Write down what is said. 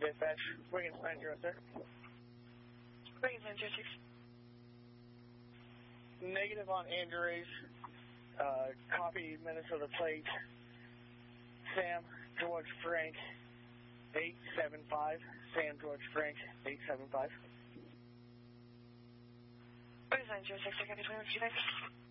Dispatch, Wiggins 906. Wiggins 906. Negative on Andrews. Copy Minnesota plate. Sam George Frank 875. Sam George Frank 875. Wiggins 906, I got 2159.